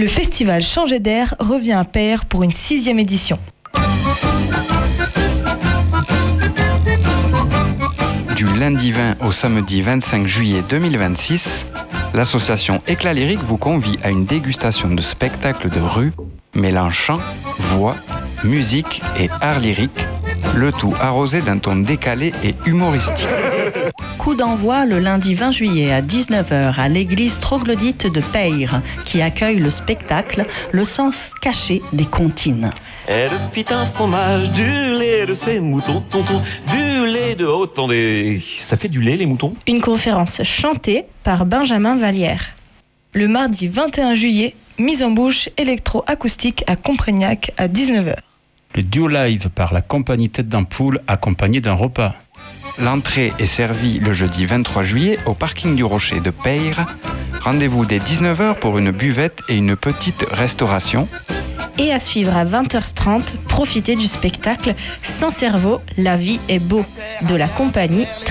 Le festival Changer d'air revient à Payre pour une 6e édition. Du lundi 20 au samedi 25 juillet 2026, l'association Éclat Lyrique vous convie à une dégustation de spectacles de rue, mêlant chant, voix, musique et art lyrique, le tout arrosé d'un ton décalé et humoristique. Coup d'envoi le lundi 20 juillet à 19h à l'église troglodyte de Payre, qui accueille le spectacle Le sens caché des comptines. Elle fit un fromage, du lait de ses moutons, tonton, du lait de haut, attendez, ça fait du lait les moutons ? Une conférence chantée par Benjamin Vallière. Le mardi 21 juillet, mise en bouche électro-acoustique à Comprignac à 19h. Le duo live par la compagnie Tête d'Ampoule accompagné d'un repas. L'entrée est servie le jeudi 23 juillet au parking du Rocher de Payre. Rendez-vous dès 19h pour une buvette et une petite restauration. Et à suivre à 20h30, profitez du spectacle Sans cerveau, la vie est beau de la compagnie